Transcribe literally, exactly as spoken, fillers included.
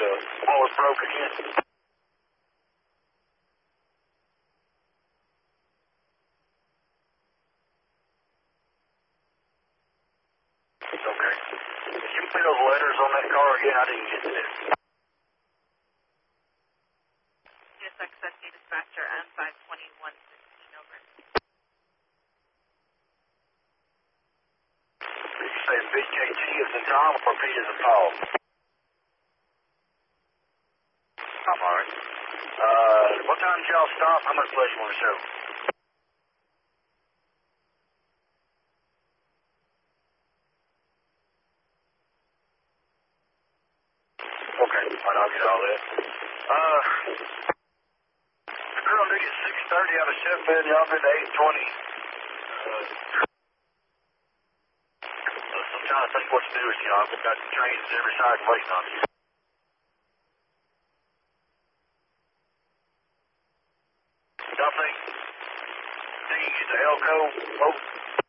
the wall is broke again. Okay. Can you put those letters on that car again? I didn't get to this. Yes, access dispatcher M five twenty-one fifteen over. Did you say B K T is in Tom or P is in Paul? I'm alright. Uh, what time did y'all stop? How much less you want to show? Okay, fine, I'll get all that. Uh, the girl needed six thirty out of Sheffield, y'all been to eight twenty. Uh, I'm trying to think what to do with y'all. We've got trains every side waiting on you. Y'all think, think you get the Elko? Oh.